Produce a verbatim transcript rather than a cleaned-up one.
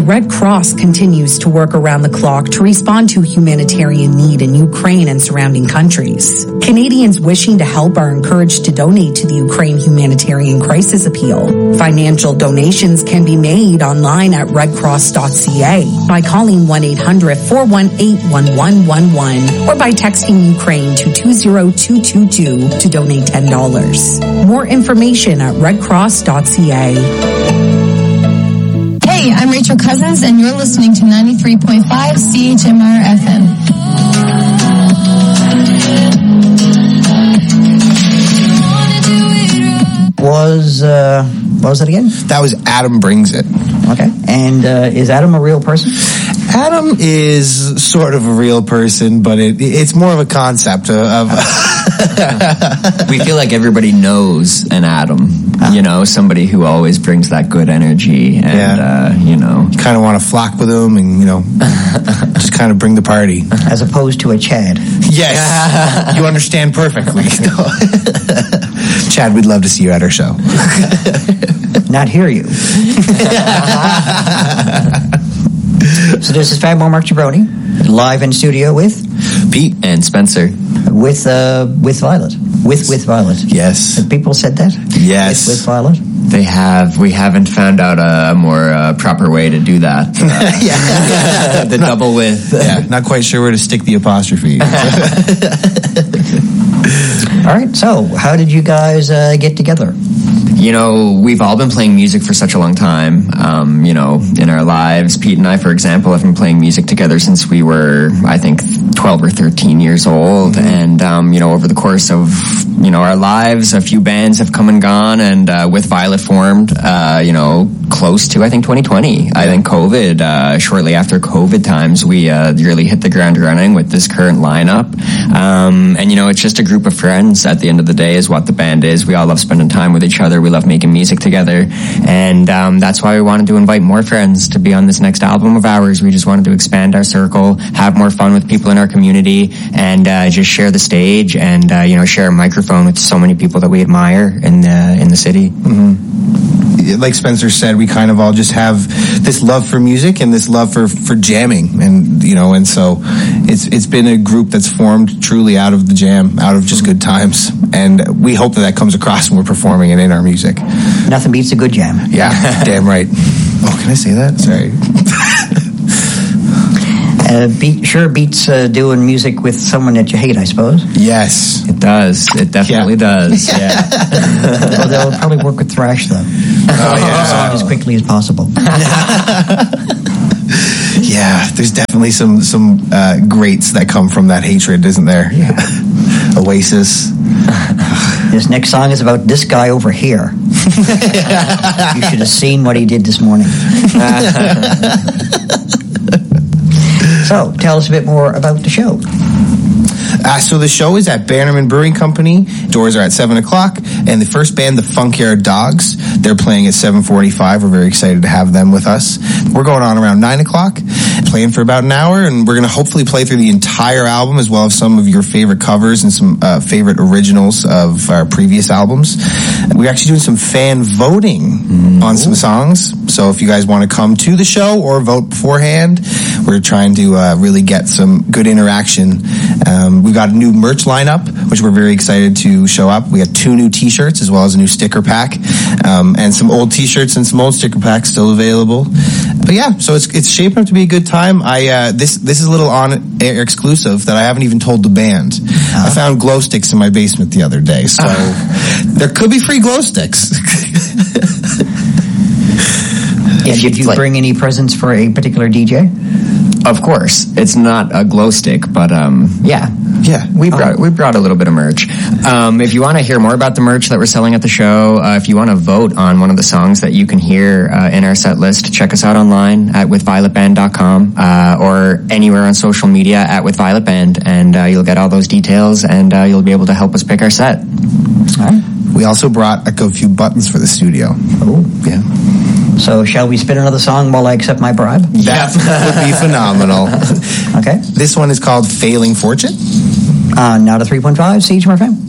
Red Cross continues to work around the clock to respond to humanitarian need in Ukraine and surrounding countries. Canadians wishing to help are encouraged to donate to the Ukraine Humanitarian Crisis Appeal. Financial donations can be made online at red cross dot c a by calling one eight hundred four one eight one one one one or by texting Ukraine to two zero two two two to donate ten dollars. More information at red cross dot c a. Hey, I'm Rachel Cousins, and you're listening to ninety-three point five C H M R F M. Was, uh, what was that again? That was Adam Brings It. Okay. And uh, is Adam a real person? Adam is sort of a real person, but it, it's more of a concept of... We feel like everybody knows an Adam, uh, you know, somebody who always brings that good energy and, yeah. uh, you know. You kind of want to flock with him and, you know, just kind of bring the party. As opposed to a Chad. Yes. You understand perfectly. Chad, we'd love to see you at our show. Not hear you. So this is Fab Mark Jabroni, live in studio with Pete and Spencer, with uh, with Violet, with with Violet. Yes, have people said that. Yes, with, with Violet. They have. We haven't found out a more uh, proper way to do that. Uh, yeah, the not, double with. Yeah, not quite sure where to stick the apostrophe. All right. So, how did you guys uh, get together? You know, we've all been playing music for such a long time, um, you know, in our lives. Pete and I, for example, have been playing music together since we were, I think, twelve or thirteen years old. Mm-hmm. And, um, you know, over the course of, you know, our lives, a few bands have come and gone, and uh, With Violet formed, uh, you know, close to, I think, twenty twenty. I think COVID, uh, shortly after COVID times, we uh, really hit the ground running with this current lineup. Um, and, you know, it's just a group of friends at the end of the day is what the band is. We all love spending time with each other. We love making music together. And um, that's why we wanted to invite more friends to be on this next album of ours. We just wanted to expand our circle, have more fun with people in our community, and uh, just share the stage and, uh, you know, share a microphone with so many people that we admire in the, in the city. Mm-hmm. Like Spencer said, we kind of all just have this love for music and this love for, for jamming, and you know, and so it's it's been a group that's formed truly out of the jam, out of just good times, and we hope that that comes across when we're performing it in our music. Nothing beats a good jam. Yeah, damn right. Oh, can I say that? Sorry. Uh, beat, sure beats uh, doing music with someone that you hate, I suppose. Yes. It does. It definitely yeah. does. Yeah. Well, they'll probably work with thrash, though. Oh, yeah. The song as quickly as possible. Yeah, there's definitely some, some uh, greats that come from that hatred, isn't there? Yeah. Oasis. This next song is about this guy over here. You should have seen what he did this morning. So, tell us a bit more about the show. Uh, so the show is at Bannerman Brewing Company. Doors are at seven o'clock. And the first band, the Funkyard Dogs, they're playing at seven forty-five. We're very excited to have them with us. We're going on around nine o'clock, playing for about an hour, and we're going to hopefully play through the entire album as well as some of your favorite covers and some uh, favorite originals of our previous albums. We're actually doing some fan voting mm-hmm. on some songs. So if you guys want to come to the show or vote beforehand, we're trying to uh, really get some good interaction. Um, we've got a new merch lineup, which we're very excited to show up. We got two new t-shirts as well as a new sticker pack, um, and some old t-shirts and some old sticker packs still available. But yeah, so it's it's shaping up to be a good time. I uh, this this is a little on air exclusive that I haven't even told the band. Uh-huh. I found glow sticks in my basement the other day, so uh-huh. there could be free glow sticks. Did you, you like, bring any presents for a particular D J? Of course, it's not a glow stick, but um, yeah, yeah, we brought um, we brought a little bit of merch. Um, if you want to hear more about the merch that we're selling at the show, uh, if you want to vote on one of the songs that you can hear uh, in our set list, check us out online at with violet band dot com uh, or anywhere on social media at With Violet Band, and uh, you'll get all those details, and uh, you'll be able to help us pick our set. All right. We also brought a go few buttons for the studio. Oh, yeah. So shall we spin another song while I accept my bribe? That would be phenomenal. Okay. This one is called Failing Fortune. Uh, now to three point five C H M R F M.